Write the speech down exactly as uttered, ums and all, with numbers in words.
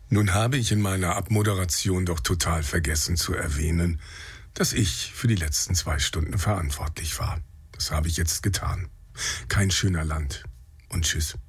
Nun habe ich in meiner Abmoderation doch total vergessen zu erwähnen, dass ich für die letzten zwei Stunden verantwortlich war. Das habe ich jetzt getan. Kein schöner Land. Und tschüss.